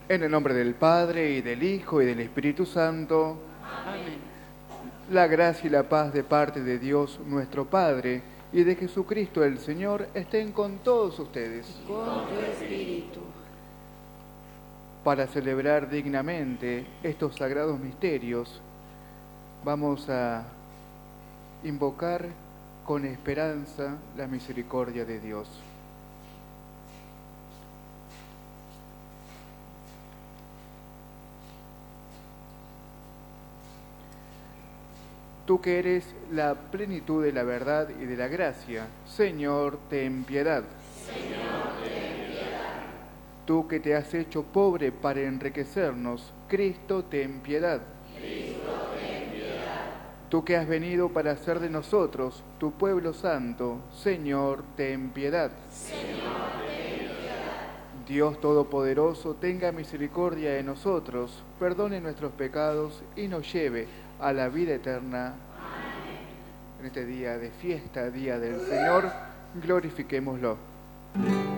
En el nombre del Padre, y del Hijo, y del Espíritu Santo. Amén. La gracia y la paz de parte de Dios nuestro Padre y de Jesucristo el Señor estén con todos ustedes. Con tu espíritu. Para celebrar dignamente estos sagrados misterios, vamos a invocar con esperanza la misericordia de Dios. Tú que eres la plenitud de la verdad y de la gracia, Señor, ten piedad. Señor, ten piedad. Tú que te has hecho pobre para enriquecernos, Cristo, ten piedad. Cristo, ten piedad. Tú que has venido para hacer de nosotros tu pueblo santo, Señor, ten piedad. Señor, ten piedad. Dios Todopoderoso, tenga misericordia de nosotros, perdone nuestros pecados y nos lleve a la vida eterna. Amén. En este día de fiesta, día del Señor, glorifiquémoslo.